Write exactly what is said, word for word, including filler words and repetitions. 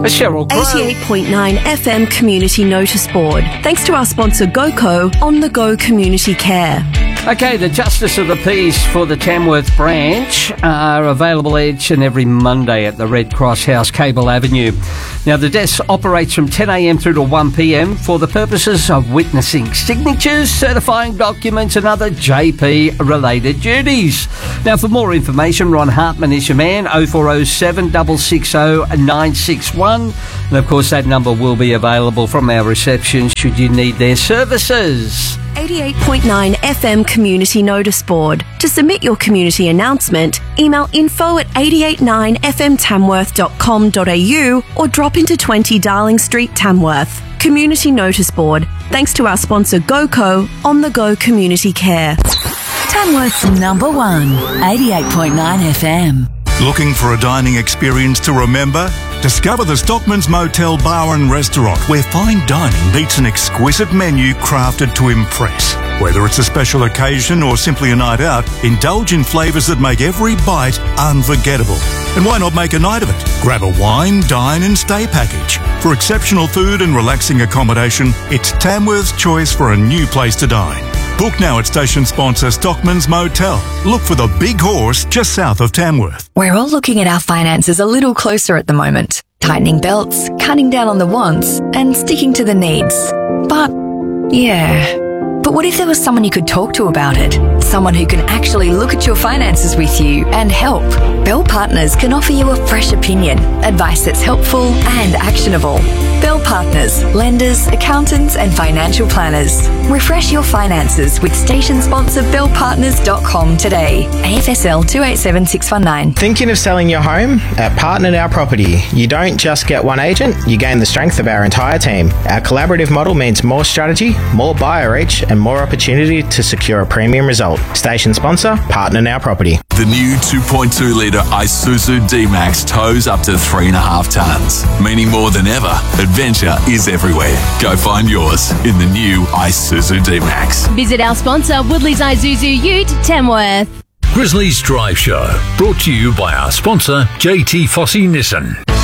Cheryl Crow. eighty-eight point nine F M Community Notice Board. Thanks to our sponsor GoCo, On The Go Community Care. Okay, the Justice of the Peace for the Tamworth branch are available each and every Monday at the Red Cross House, Cable Avenue. Now, the desk operates from ten a m through to one p m for the purposes of witnessing signatures, certifying documents and other J P-related duties. Now, for more information, Ron Hartman is your man, oh four oh seven, six six oh, nine six one. And, of course, that number will be available from our reception should you need their services. eighty-eight point nine F M Community Notice Board. To submit your community announcement, email info at eight eight nine f m tamworth dot com dot a u or drop into twenty Darling Street, Tamworth. Community Notice Board. Thanks to our sponsor GoCo, On The Go Community Care. Tamworth's number one, eighty-eight point nine F M. Looking for a dining experience to remember? Discover the Stockman's Motel Bar and Restaurant, where fine dining meets an exquisite menu crafted to impress. Whether it's a special occasion or simply a night out, indulge in flavours that make every bite unforgettable. And why not make a night of it? Grab a wine, dine and stay package. For exceptional food and relaxing accommodation, it's Tamworth's choice for a new place to dine. Book now at station sponsor Stockman's Motel. Look for the Big Horse just south of Tamworth. We're all looking at our finances a little closer at the moment. Tightening belts, cutting down on the wants, and sticking to the needs. But, yeah... But what if there was someone you could talk to about it? Someone who can actually look at your finances with you and help. Bell Partners can offer you a fresh opinion, advice that's helpful and actionable. Bell Partners, lenders, accountants and financial planners. Refresh your finances with station sponsor bell partners dot com today. A F S L two eight seven six one nine. Thinking of selling your home? At Partner Now Property, you don't just get one agent, you gain the strength of our entire team. Our collaborative model means more strategy, more buyer reach and more opportunity to secure a premium result. Station sponsor, Partner Now Property. The new two point two litre Isuzu D-Max tows up to three and a half tonnes, meaning more than ever, adventure is everywhere. Go find yours in the new Isuzu D-Max. Visit our sponsor, Woodley's Isuzu Ute, Tamworth. Grizzlies Drive Show, brought to you by our sponsor, J T Fossey Nissan.